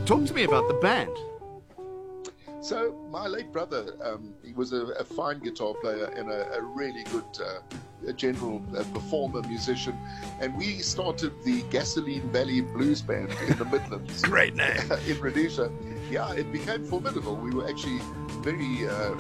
Talk to me about the band. So my late brother, he was a fine guitar player and a really good general performer, musician. And we started the Gasoline Valley Blues Band in the Midlands. Great name. In Rhodesia. Yeah, it became formidable. We were actually very,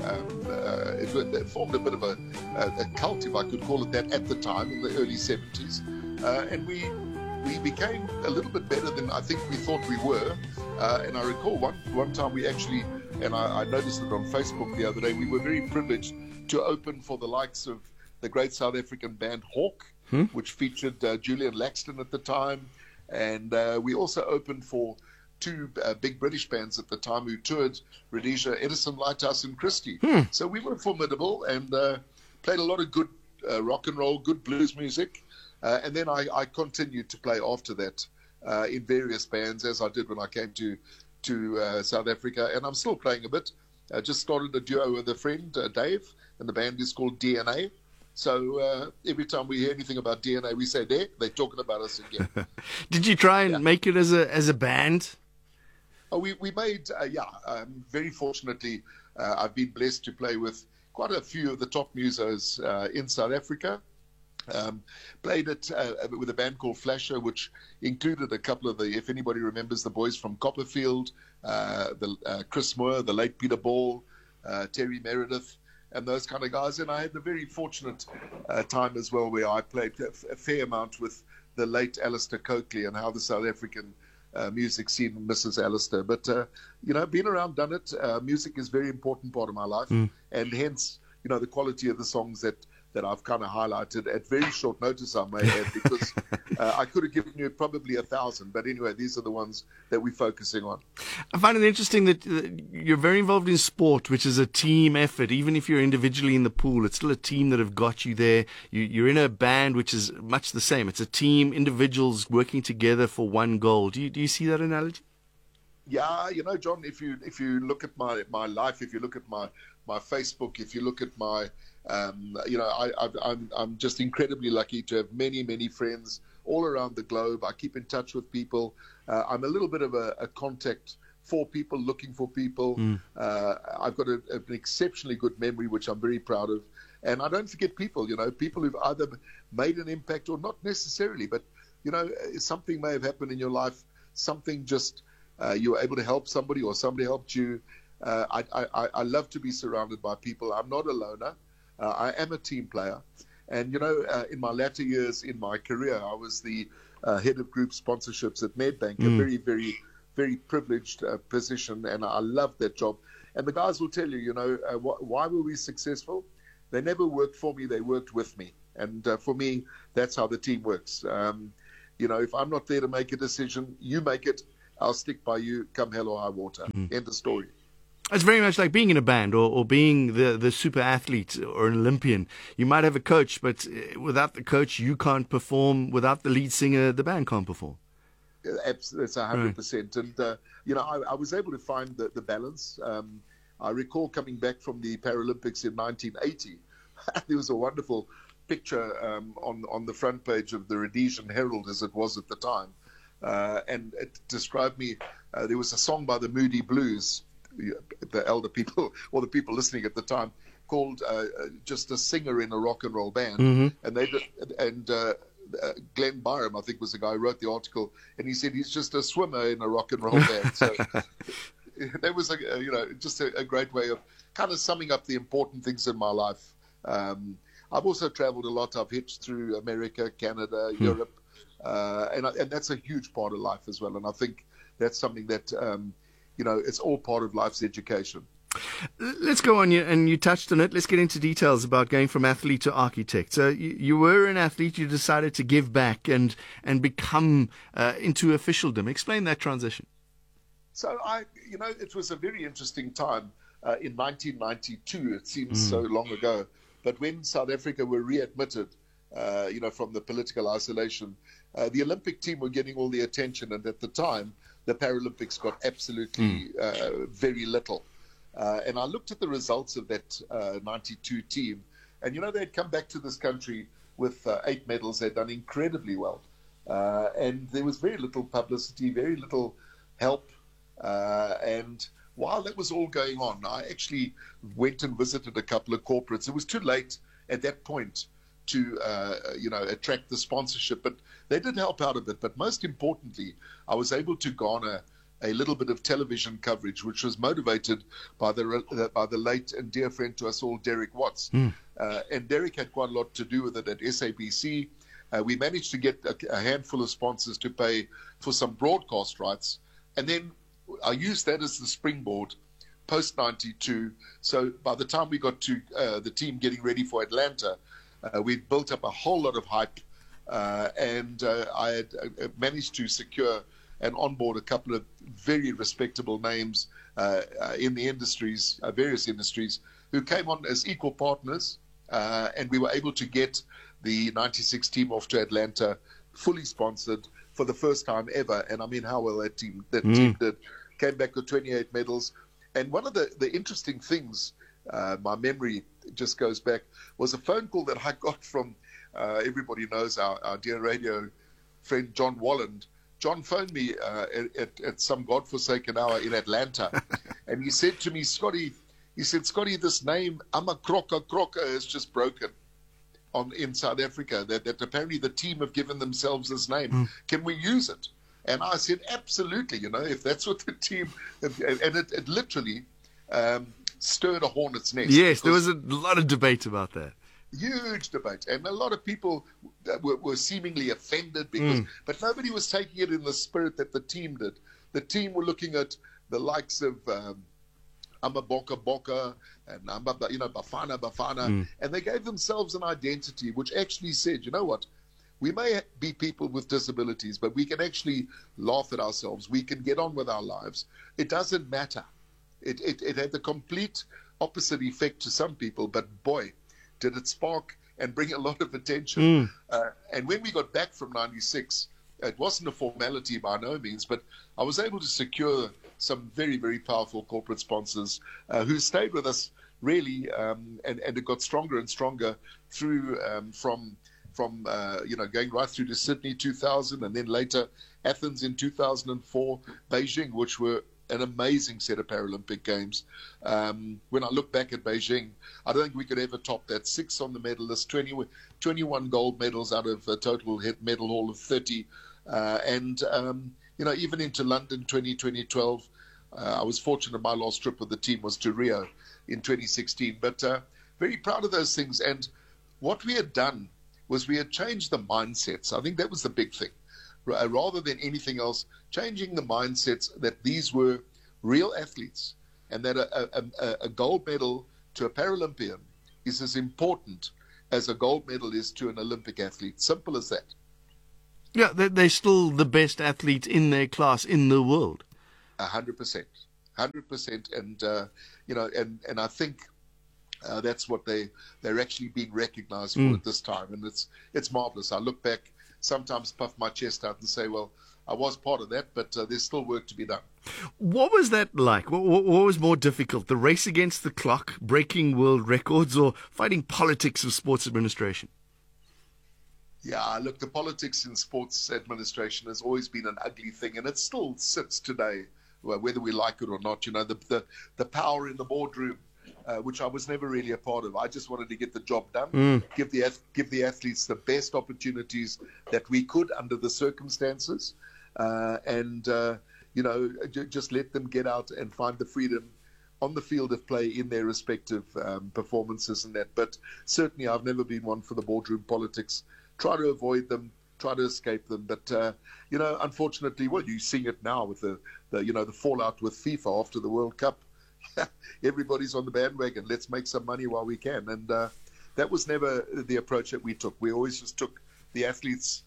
it formed a bit of a cult, if I could call it that, at the time, in the early 70s. And we became a little bit better than I think we thought we were. And I recall one time we actually, and I noticed it on Facebook the other day, we were very privileged to open for the likes of the great South African band Hawk, which featured Julian Laxton at the time. And we also opened for two big British bands at the time who toured Rhodesia, Edison Lighthouse and Christie. So we were formidable and played a lot of good rock and roll, good blues music. And then I continued to play after that in various bands, as I did when I came to South Africa. And I'm still playing a bit. I just started a duo with a friend, Dave, and the band is called DNA. So every time we hear anything about DNA, we say, they're talking about us again. Did you try and make it as a band? Oh, we made, very fortunately, I've been blessed to play with quite a few of the top musos in South Africa. Played it with a band called Flasher, which included a couple of if anybody remembers, the boys from Copperfield, Chris Moore, the late Peter Ball, Terry Meredith, and those kind of guys. And I had the very fortunate time as well where I played a fair amount with the late Alistair Coakley and how the South African music scene misses Alistair. But, been around, done it. Music is a very important part of my life. And hence, the quality of the songs that I've kind of highlighted at very short notice, I may add, because I could have given you probably 1,000. But anyway, these are the ones that we're focusing on. I find it interesting that you're very involved in sport, which is a team effort. Even if you're individually in the pool, it's still a team that have got you there. You're in a band, which is much the same. It's a team, individuals working together for one goal. Do you see that analogy? Yeah, John, if you look at my life, if you look at my Facebook, if you look at my I'm just incredibly lucky to have many, many friends all around the globe. I keep in touch with people. I'm a little bit of a contact for people, looking for people. I've got an exceptionally good memory, which I'm very proud of. And I don't forget people, people who've either made an impact or not necessarily, but, something may have happened in your life, something just you were able to help somebody or somebody helped you. I love to be surrounded by people. I'm not a loner. I am a team player. And, in my latter years in my career, I was the head of group sponsorships at Nedbank, a very, very, very privileged position. And I loved that job. And the guys will tell you, why were we successful? They never worked for me. They worked with me. And for me, that's how the team works. If I'm not there to make a decision, you make it. I'll stick by you, come hell or high water. End of story. It's very much like being in a band or being the super athlete or an Olympian. You might have a coach, but without the coach, you can't perform. Without the lead singer, the band can't perform. That's 100%. And, I was able to find the balance. I recall coming back from the Paralympics in 1980. There was a wonderful picture on the front page of the Rhodesian Herald, as it was at the time. And it described me. There was a song by the Moody Blues, the elder people or the people listening at the time, called "Just a Singer in a Rock and Roll Band," and Glenn Byram, I think, was the guy who wrote the article, and he said he's just a swimmer in a rock and roll band. So that was just a great way of kind of summing up the important things in my life. I've also traveled a lot. I've hitched through America, Canada, Europe, and that's a huge part of life as well. And I think that's something that it's all part of life's education. Let's go on, and you touched on it. Let's get into details about going from athlete to architect. So you were an athlete, you decided to give back and become into officialdom. Explain that transition. So it was a very interesting time in 1992. It seems so long ago, but when South Africa were readmitted, from the political isolation, the Olympic team were getting all the attention, and at the time, the Paralympics got absolutely very little. And I looked at the results of that 92 team, and, they'd come back to this country with 8 medals. They'd done incredibly well. And there was very little publicity, very little help. And while that was all going on, I actually went and visited a couple of corporates. It was too late at that point to, attract the sponsorship, but they did help out a bit. But most importantly, I was able to garner a little bit of television coverage, which was motivated by the late and dear friend to us all, Derek Watts. And Derek had quite a lot to do with it at SABC. We managed to get a handful of sponsors to pay for some broadcast rights. And then I used that as the springboard post 92. So by the time we got to the team getting ready for Atlanta, we'd built up a whole lot of hype. And I had managed to secure and onboard a couple of very respectable names in the industries, various industries, who came on as equal partners. And we were able to get the 96 team off to Atlanta fully sponsored for the first time ever. And I mean, how well that team did. Came back with 28 medals. And one of the interesting things, my memory just goes back, was a phone call that I got from, everybody knows our dear radio friend, John Walland. John phoned me at some godforsaken hour in Atlanta. And he said to me, Scotty, this name, Amakroka is just broken in South Africa, that apparently the team have given themselves this name. Can we use it? And I said, absolutely, if that's what the team, and it literally stirred a hornet's nest. Yes, there was a lot of debate about that. Huge debate. And a lot of people were seemingly offended because, but nobody was taking it in the spirit that the team did. The team were looking at the likes of Amaboka Boka and Bafana, and they gave themselves an identity which actually said, you know what, we may be people with disabilities, but we can actually laugh at ourselves. We can get on with our lives. It doesn't matter. It had the complete opposite effect to some people, but boy, did it spark and bring a lot of attention. And when we got back from 96, it wasn't a formality by no means, but I was able to secure some very, very powerful corporate sponsors who stayed with us really, and it got stronger and stronger through from going right through to Sydney 2000, and then later Athens in 2004, Beijing, which were an amazing set of Paralympic Games. When I look back at Beijing, I don't think we could ever top that. 6 on the medal list, 21 gold medals out of a total medal haul of 30. Even into London 2012, I was fortunate my last trip with the team was to Rio in 2016. But very proud of those things. And what we had done was we had changed the mindsets. I think that was the big thing. Rather than anything else, changing the mindsets that these were real athletes and that a gold medal to a Paralympian is as important as a gold medal is to an Olympic athlete. Simple as that. Yeah, they're still the best athlete in their class in the world. 100%. And I think that's what they're actually being recognized for at this time. And it's marvelous. I look back, sometimes puff my chest out and say, well, I was part of that, but there's still work to be done. What was that like? What was more difficult, the race against the clock, breaking world records, or fighting politics of sports administration? Yeah, look, the politics in sports administration has always been an ugly thing, and it still sits today, whether we like it or not. The power in the boardroom, which I was never really a part of. I just wanted to get the job done, give the athletes the best opportunities that we could under the circumstances, just let them get out and find the freedom on the field of play in their respective performances and that. But certainly I've never been one for the boardroom politics. Try to avoid them, try to escape them. But, unfortunately, well, you're seeing it now with the fallout with FIFA after the World Cup. Everybody's on the bandwagon. Let's make some money while we can. And that was never the approach that we took. We always just took the athletes,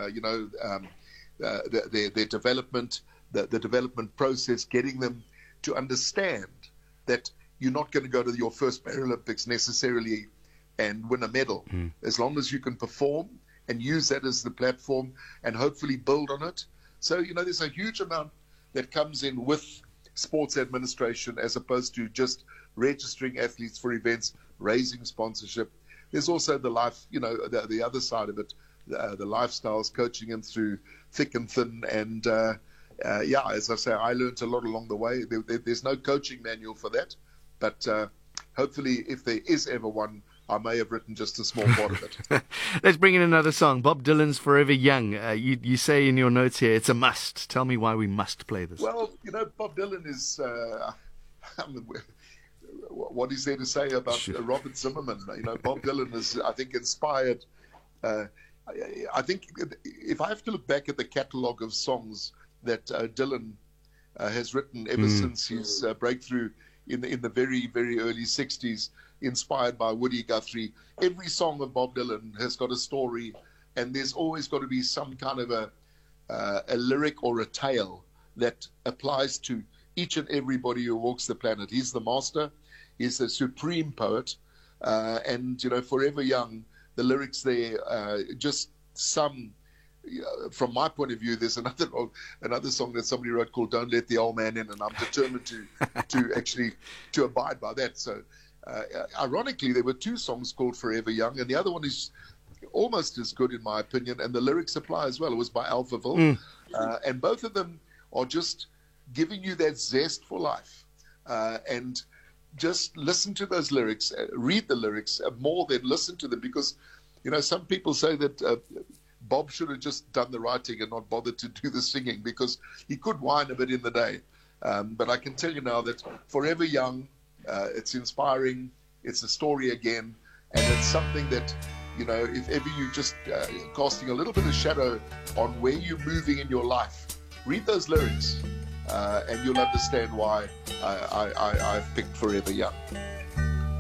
their development, the development process, getting them to understand that you're not going to go to your first Paralympics necessarily and win a medal. As long as you can perform and use that as the platform and hopefully build on it. So, there's a huge amount that comes in with sports administration as opposed to just registering athletes for events, raising sponsorship. There's also the life, the other side of it, the lifestyles, coaching them through thick and thin, and yeah, as I say, I learned a lot along the way. There's no coaching manual for that, but hopefully, if there is ever one, I may have written just a small part of it. Let's bring in another song. Bob Dylan's Forever Young. You say in your notes here, it's a must. Tell me why we must play this. Well, Bob Dylan is... I mean, what is there to say about Robert Zimmerman? Bob Dylan is, I think, inspired... I think if I have to look back at the catalogue of songs that Dylan has written ever since his breakthrough in the very, very early 60s, inspired by Woody Guthrie, every song of Bob Dylan has got a story, and there's always got to be some kind of a lyric or a tale that applies to each and everybody who walks the planet. He's the master. He's the supreme poet. And, Forever Young, the lyrics there, just some... from my point of view, there's another song that somebody wrote called "Don't Let the Old Man In," and I'm determined to actually abide by that. So, ironically, there were two songs called "Forever Young," and the other one is almost as good in my opinion, and the lyrics apply as well. It was by Alphaville, and both of them are just giving you that zest for life, and just listen to those lyrics, read the lyrics more than listen to them, because some people say that. Bob should have just done the writing and not bothered to do the singing, because he could whine a bit in the day. But I can tell you now that Forever Young, it's inspiring, it's a story again, and it's something that, if ever you just casting a little bit of shadow on where you're moving in your life, read those lyrics and you'll understand why I've picked Forever Young.